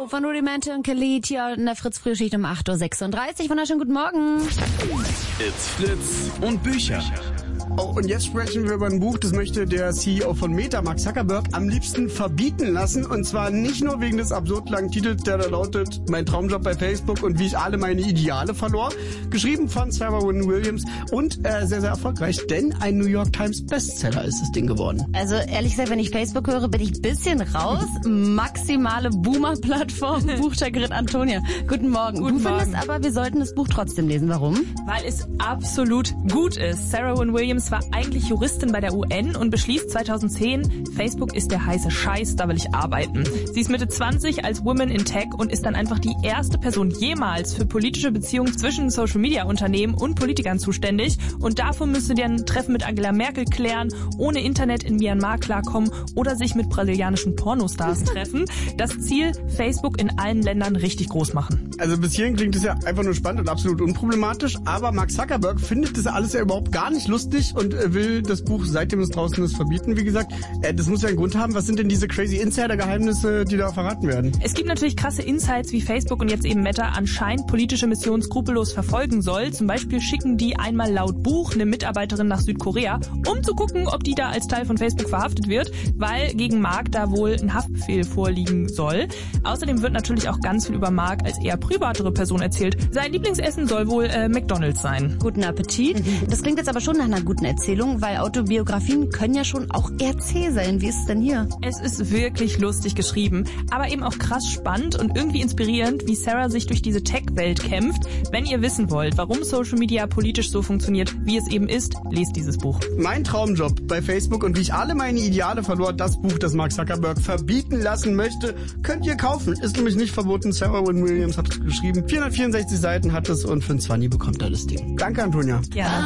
von Rudimente und Khalid hier in der Fritz-Frühschicht um 8.36 Uhr. Wunderschönen guten Morgen. It's Fritz und Bücher. Oh, und jetzt sprechen wir über ein Buch, das möchte der CEO von Meta, Mark Zuckerberg, am liebsten verbieten lassen. Und zwar nicht nur wegen des absurd langen Titels, der da lautet Mein Traumjob bei Facebook und wie ich alle meine Ideale verlor. Geschrieben von Sarah Wynne Williams und sehr, sehr erfolgreich, denn ein New York Times Bestseller ist das Ding geworden. Also ehrlich gesagt, wenn ich Facebook höre, bin ich ein bisschen raus. Maximale Boomer-Plattform, Buchcheckerin Antonia. Guten Morgen. Guten Du findest Morgen. aber, wir sollten das Buch trotzdem lesen. Warum? Weil es absolut gut ist. Sarah Wynne Williams war eigentlich Juristin bei der UN und beschließt 2010, Facebook ist der heiße Scheiß, da will ich arbeiten. Sie ist Mitte 20 als Woman in Tech und ist dann einfach die erste Person jemals für politische Beziehungen zwischen Social-Media-Unternehmen und Politikern zuständig. Und davor müsste die ein Treffen mit Angela Merkel klären, ohne Internet in Myanmar klarkommen oder sich mit brasilianischen Pornostars treffen. Das Ziel, Facebook in allen Ländern richtig groß machen. Also bis hierhin klingt es ja einfach nur spannend und absolut unproblematisch, aber Mark Zuckerberg findet das alles ja überhaupt gar nicht lustig und will das Buch, seitdem es draußen ist, verbieten. Wie gesagt, das muss ja einen Grund haben. Was sind denn diese crazy Insider-Geheimnisse, die da verraten werden? Es gibt natürlich krasse Insights, wie Facebook und jetzt eben Meta anscheinend politische Missionen skrupellos verfolgen soll. Zum Beispiel schicken die einmal laut Buch eine Mitarbeiterin nach Südkorea, um zu gucken, ob die da als Teil von Facebook verhaftet wird, weil gegen Mark da wohl ein Haftbefehl vorliegen soll. Außerdem wird natürlich auch ganz viel über Mark als eher privatere Person erzählt. Sein Lieblingsessen soll wohl McDonald's sein. Guten Appetit. Das klingt jetzt aber schon nach einer guten Erzählung, weil Autobiografien können ja schon auch eher zäh sein. Wie ist es denn hier? Es ist wirklich lustig geschrieben, aber eben auch krass spannend und irgendwie inspirierend, wie Sarah sich durch diese Tech-Welt kämpft. Wenn ihr wissen wollt, warum Social Media politisch so funktioniert, wie es eben ist, lest dieses Buch. Mein Traumjob bei Facebook und wie ich alle meine Ideale verlor, das Buch, das Mark Zuckerberg verbieten lassen möchte, könnt ihr kaufen. Ist nämlich nicht verboten. Sarah Wynne Williams hat es geschrieben. 464 Seiten hat es und für ein 20 bekommt er das Ding. Danke, Antonia. Ja.